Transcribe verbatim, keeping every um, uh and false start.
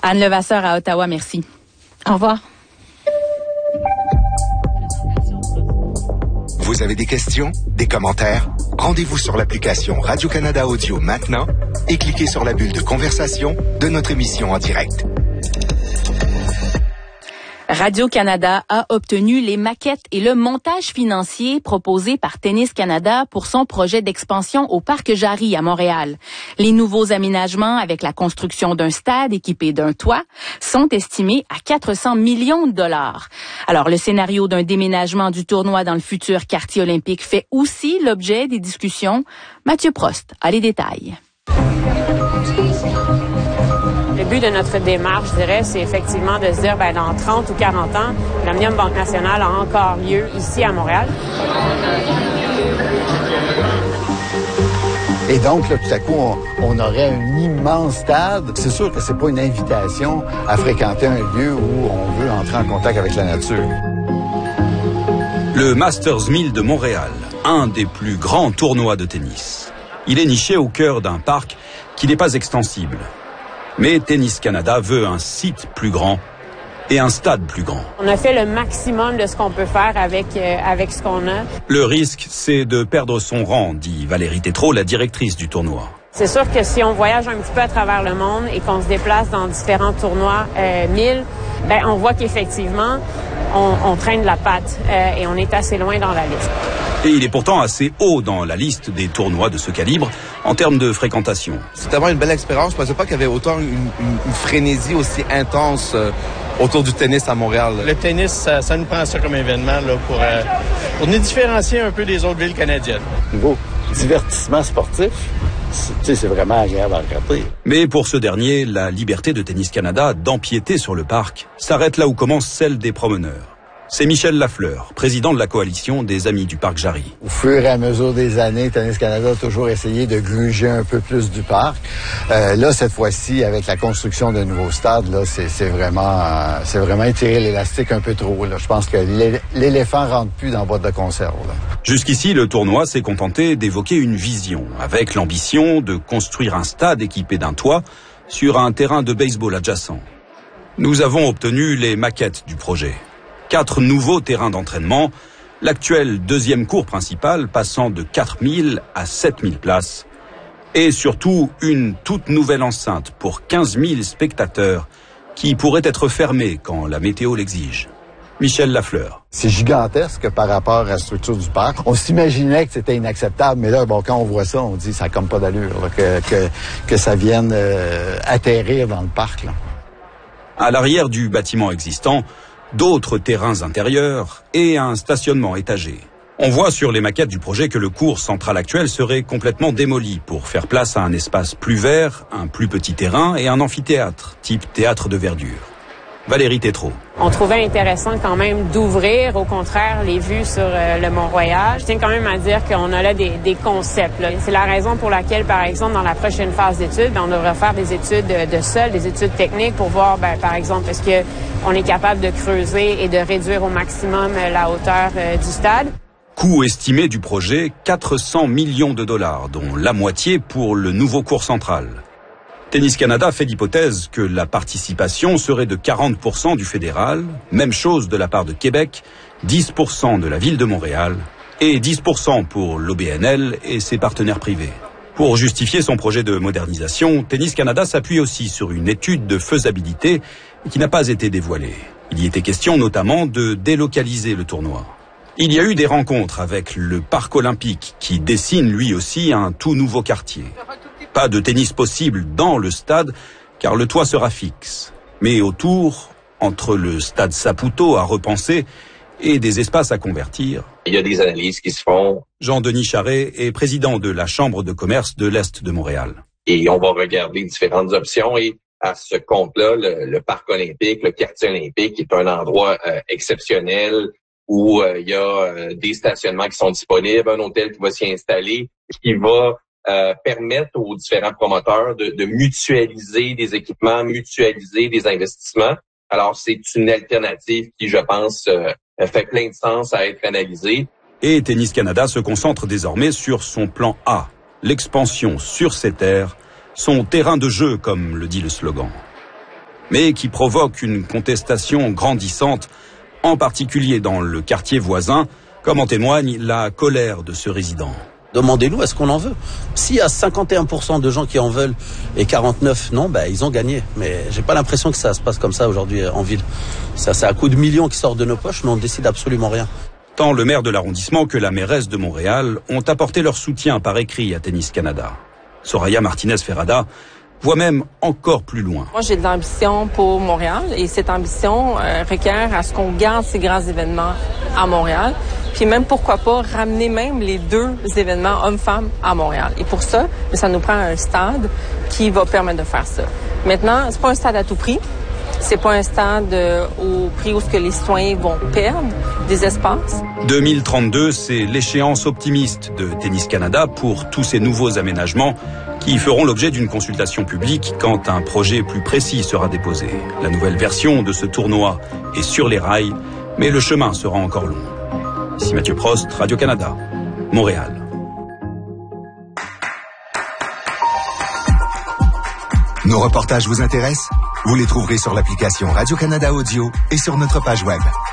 Anne Levasseur à Ottawa, merci. Au revoir. Vous avez des questions, des commentaires? Rendez-vous sur l'application Radio-Canada Audio maintenant et cliquez sur la bulle de conversation de notre émission en direct. Radio-Canada a obtenu les maquettes et le montage financier proposés par Tennis Canada pour son projet d'expansion au Parc Jarry à Montréal. Les nouveaux aménagements avec la construction d'un stade équipé d'un toit sont estimés à quatre cents millions de dollars. Alors, le scénario d'un déménagement du tournoi dans le futur quartier olympique fait aussi l'objet des discussions. Mathieu Prost a les détails. Le but de notre démarche, je dirais, c'est effectivement de se dire, ben, dans trente ou quarante ans, l'Omnium Banque Nationale a encore lieu ici à Montréal. Et donc, là, tout à coup, on, on aurait un immense stade. C'est sûr que c'est pas une invitation à fréquenter un lieu où on veut entrer en contact avec la nature. Le Masters mille de Montréal, un des plus grands tournois de tennis. Il est niché au cœur d'un parc qui n'est pas extensible. Mais Tennis Canada veut un site plus grand et un stade plus grand. On a fait le maximum de ce qu'on peut faire avec, euh, avec ce qu'on a. Le risque, c'est de perdre son rang, dit Valérie Tétrault, la directrice du tournoi. C'est sûr que si on voyage un petit peu à travers le monde et qu'on se déplace dans différents tournois euh, mille, ben on voit qu'effectivement, on, on traîne la patte euh, et on est assez loin dans la liste. Et il est pourtant assez haut dans la liste des tournois de ce calibre en termes de fréquentation. C'est vraiment une belle expérience. Je ne pensais pas qu'il y avait autant une, une, une frénésie aussi intense euh, autour du tennis à Montréal. Le tennis, ça, ça nous prend ça comme événement là, pour, euh, pour nous différencier un peu des autres villes canadiennes. Niveau divertissement sportif, c'est, c'est vraiment agréable à regarder. Mais pour ce dernier, la liberté de Tennis Canada d'empiéter sur le parc s'arrête là où commence celle des promeneurs. C'est Michel Lafleur, président de la coalition des Amis du Parc Jarry. Au fur et à mesure des années, Tennis Canada a toujours essayé de gruger un peu plus du parc. Euh, là, cette fois-ci, avec la construction d'un nouveau stade, là, c'est, c'est vraiment, euh, c'est vraiment étirer l'élastique un peu trop. Là. Je pense que l'é- l'éléphant rentre plus dans la boîte de conserve. Là. Jusqu'ici, le tournoi s'est contenté d'évoquer une vision, avec l'ambition de construire un stade équipé d'un toit sur un terrain de baseball adjacent. Nous avons obtenu les maquettes du projet. Quatre nouveaux terrains d'entraînement, l'actuelle deuxième cour principale passant de quatre mille à sept mille places, et surtout une toute nouvelle enceinte pour quinze mille spectateurs qui pourrait être fermée quand la météo l'exige. Michel Lafleur. C'est gigantesque par rapport à la structure du parc. On s'imaginait que c'était inacceptable, mais là, bon, quand on voit ça, on dit ça n'a comme pas d'allure, là, que, que, que ça vienne euh, atterrir dans le parc. Là. À l'arrière du bâtiment existant, d'autres terrains intérieurs et un stationnement étagé. On voit sur les maquettes du projet que le court central actuel serait complètement démoli pour faire place à un espace plus vert, un plus petit terrain et un amphithéâtre, type théâtre de verdure. Valérie Tétrault. On trouvait intéressant quand même d'ouvrir, au contraire, les vues sur euh, le Mont-Royal. Je tiens quand même à dire qu'on a là des, des concepts. Là. C'est la raison pour laquelle, par exemple, dans la prochaine phase d'études, ben, on devrait faire des études de, de sol, des études techniques pour voir, ben, par exemple, est-ce que on est capable de creuser et de réduire au maximum la hauteur euh, du stade. Coût estimé du projet, quatre cents millions de dollars, dont la moitié pour le nouveau court central. Tennis Canada fait l'hypothèse que la participation serait de quarante pour cent du fédéral, même chose de la part de Québec, dix pour cent de la ville de Montréal et dix pour cent pour l'O B N L et ses partenaires privés. Pour justifier son projet de modernisation, Tennis Canada s'appuie aussi sur une étude de faisabilité qui n'a pas été dévoilée. Il y était question notamment de délocaliser le tournoi. Il y a eu des rencontres avec le Parc olympique qui dessine lui aussi un tout nouveau quartier. Pas de tennis possible dans le stade, car le toit sera fixe. Mais autour, entre le stade Saputo à repenser et des espaces à convertir. Il y a des analyses qui se font. Jean-Denis Charret est président de la Chambre de commerce de l'Est de Montréal. Et on va regarder différentes options et à ce compte-là, le, le Parc olympique, le quartier olympique est un endroit euh, exceptionnel où euh, il y a euh, des stationnements qui sont disponibles, un hôtel qui va s'y installer, qui va Euh, permettre aux différents promoteurs de, de mutualiser des équipements, mutualiser des investissements. Alors, c'est une alternative qui, je pense, euh, fait plein de sens à être analysée. Et Tennis Canada se concentre désormais sur son plan A, l'expansion sur ses terres, son terrain de jeu, comme le dit le slogan. mais qui provoque une contestation grandissante, en particulier dans le quartier voisin, comme en témoigne la colère de ce résident. Demandez-nous, est-ce qu'on en veut? S'il y a cinquante et un pour cent de gens qui en veulent et quarante-neuf non, ben ils ont gagné. Mais j'ai pas l'impression que ça se passe comme ça aujourd'hui en ville. Ça, c'est à coup de millions qui sortent de nos poches, mais on décide absolument rien. Tant le maire de l'arrondissement que la mairesse de Montréal ont apporté leur soutien par écrit à Tennis Canada. Soraya Martinez-Ferrada voit même encore plus loin. Moi, j'ai de l'ambition pour Montréal et cette ambition euh, requiert à ce qu'on garde ces grands événements à Montréal. Puis même, pourquoi pas, ramener même les deux événements hommes-femmes à Montréal. Et pour ça, ça nous prend un stade qui va permettre de faire ça. Maintenant, c'est pas un stade à tout prix. C'est pas un stade euh, au prix où ce que les citoyens vont perdre des espaces. deux mille trente-deux, c'est l'échéance optimiste de Tennis Canada pour tous ces nouveaux aménagements qui feront l'objet d'une consultation publique quand un projet plus précis sera déposé. La nouvelle version de ce tournoi est sur les rails, mais le chemin sera encore long. Ici Mathieu Prost, Radio-Canada, Montréal. Nos reportages vous intéressent? Vous les trouverez sur l'application Radio-Canada Audio et sur notre page web.